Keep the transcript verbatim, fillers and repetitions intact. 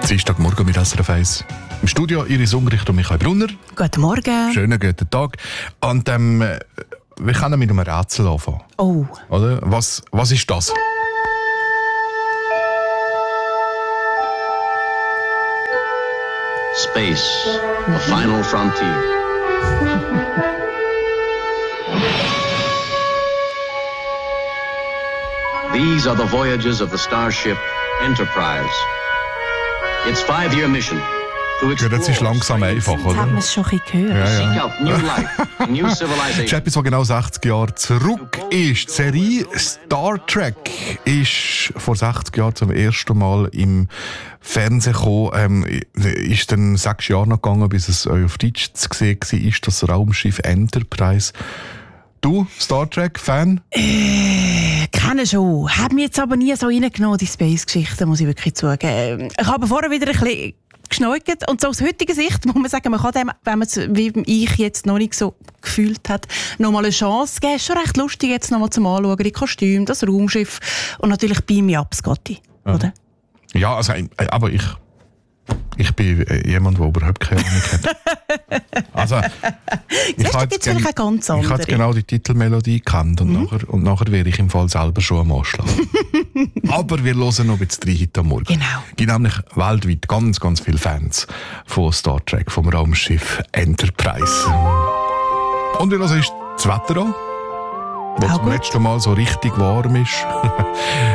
Dienstagmorgen mit S R F eins. Im Studio Iris Umricht und Michael Brunner. Guten Morgen. Schönen guten Tag. Und ähm, wir können mit einem Rätsel anfangen. Oh. Oder? Was, was ist das? Space, the final frontier. These are the voyages of the starship Enterprise. Its five-year mission to Ja, explore. das ist langsam einfach, Jetzt haben oder? wir es schon ein bisschen gehört. Ja, Seek ja. out new life, new Das ist civilization. etwas, was genau sechzig Jahre zurück ist. Die Serie Star Trek ist vor sechzig Jahren zum ersten Mal im Fernsehen gekommen. Ähm, ist dann sechs Jahre noch gegangen, bis es auf Deutsch zu sehen war, ist das Raumschiff Enterprise. Du, Star Trek-Fan? Äh, kenne schon. Hat mich jetzt aber nie so reingenommen, die Space-Geschichte, muss ich wirklich zugeben. Ich habe vorher wieder ein bisschen geschneugt. Und so aus heutiger Sicht muss man sagen, man kann dem, wenn man es, wie ich jetzt noch nicht so gefühlt hat, noch mal eine Chance geben. Ist schon recht lustig jetzt noch mal zum Anschauen. Die Kostüme, das Raumschiff und natürlich Beam Me Up, Scotty. Ja. Oder? Ja, also, äh, aber ich, ich bin äh, jemand, der überhaupt keine Ahnung hat. Also, ich Siehst du, habe gibt's jetzt, vielleicht auch ganz ich habe andere. jetzt genau die Titelmelodie gekannt und, mhm. nachher, und nachher wäre ich im Fall selber schon am Anschlag. Aber wir hören noch ein bisschen rein heute Morgen. Genau. Es gibt nämlich weltweit ganz, ganz viele Fans von Star Trek, vom Raumschiff Enterprise. Und wir hören uns das Wetter an, wo Auch zum gut. letzten Mal so richtig warm ist.